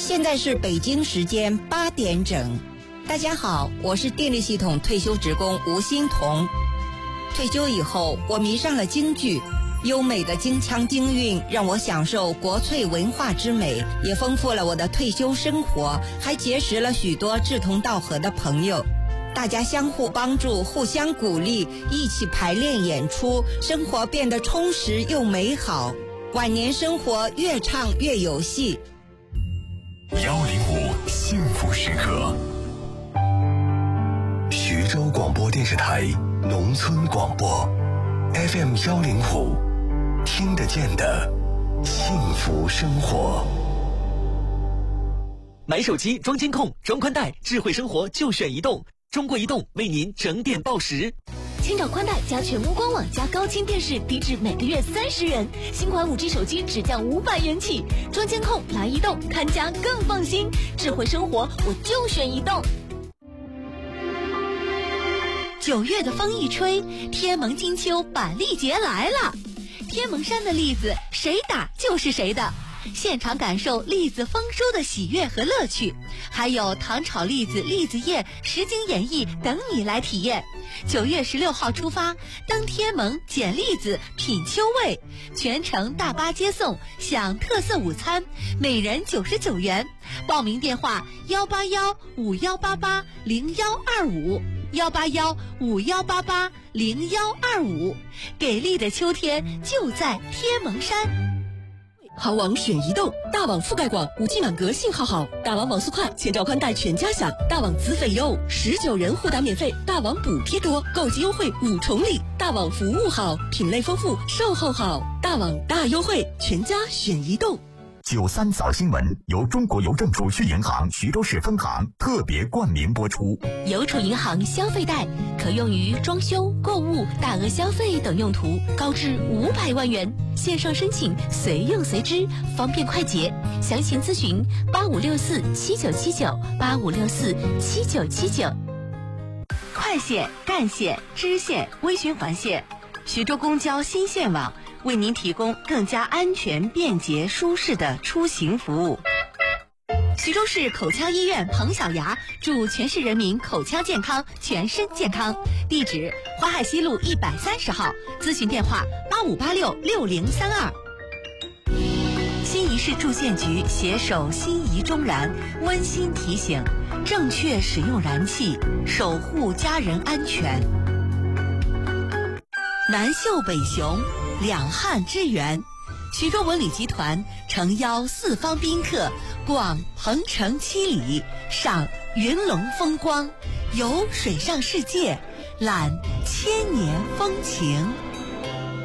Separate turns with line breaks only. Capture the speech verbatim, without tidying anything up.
现在是北京时间八点整。大家好，我是电力系统退休职工吴欣彤。退休以后，我迷上了京剧，优美的京腔京韵让我享受国粹文化之美，也丰富了我的退休生活，还结识了许多志同道合的朋友。大家相互帮助，互相鼓励，一起排练演出，生活变得充实又美好。晚年生活越唱越有戏。
幺零五幸福时刻，徐州广播电视台农村广播 F M 幺零五，听得见的幸福生活。
买手机装监控、装宽带，智慧生活就选移动。中国移动为您整点报时。
千兆宽带加全屋官网加高清电视，低至每个月三十元。新款 五 G 手机只降五百元起。装监控来移动，看家更放心。智慧生活我就选移动。九月的风一吹，天蒙金秋板栗节来了。天蒙山的栗子，谁打就是谁的。现场感受栗子丰收的喜悦和乐趣，还有糖炒栗子、栗子宴、实景演绎等你来体验。九月十六号出发，登天蒙捡栗子品秋味，全程大巴接送，享特色午餐，每人九十九元。报名电话幺八幺五幺八八零幺二五幺八幺五幺八八零幺二五。给力的秋天就在天蒙山。
好网选移动，大网覆盖广， 五 G 满格，信号好，大网网速快，千兆宽带全家享，大网资费优，十九人互打免费，大网补贴多，购机优惠五重礼，大网服务好，品类丰富，售后好，大网大优惠，全家选移动。
九三早新闻由中国邮政储蓄银行徐州市分行特别冠名播出。
邮储银行消费贷可用于装修、购物、大额消费等用途，高至五百万元。线上申请，随用随支，方便快捷。详情咨询八五六四七九七九八五六四七九七九。快线、干线、支线、微循环线，徐州公交新线网为您提供更加安全、便捷、舒适的出行服务。徐州市口腔医院彭小牙祝全市人民口腔健康，全身健康。地址：淮海西路一百三十号，咨询电话八五八六六零三二。新沂市住建局携手新沂中燃温馨提醒：正确使用燃气，守护家人安全。南秀北雄，两汉之源。徐州文旅集团诚邀四方宾客逛鹏城七里，赏云龙风光，游水上世界，览千年风情。